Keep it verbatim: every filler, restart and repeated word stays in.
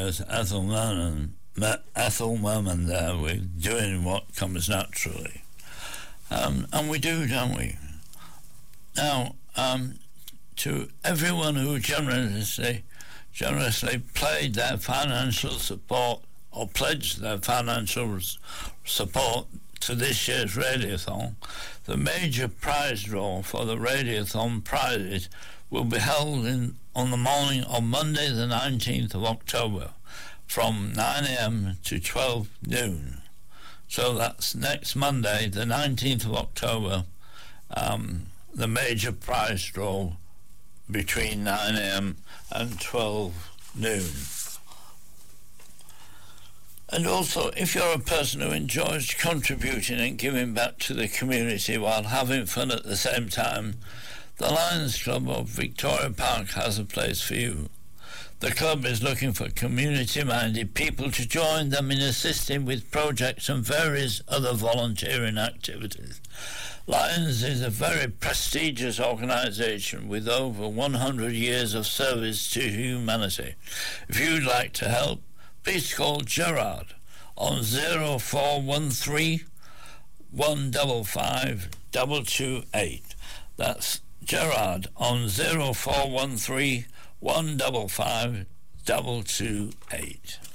as Ethel Merman, Ethel Merman there with Doing What Comes Naturally. Um, and we do, don't we? Now, um, to everyone who generously, generously played their financial support or pledged their financial support to this year's Radiothon, the major prize draw for the Radiothon prizes will be held in, on the morning of Monday the nineteenth of October from nine a.m. to twelve noon. So that's next Monday the nineteenth of October, um, the major prize draw between nine a.m. and twelve noon. And also, if you're a person who enjoys contributing and giving back to the community while having fun at the same time, the Lions Club of Victoria Park has a place for you. The club is looking for community-minded people to join them in assisting with projects and various other volunteering activities. Lions is a very prestigious organisation with over one hundred years of service to humanity. If you'd like to help, please call Gerard on zero four one three, one five five, two two eight. That's Gerard on zero four one three, one five five, two two eight.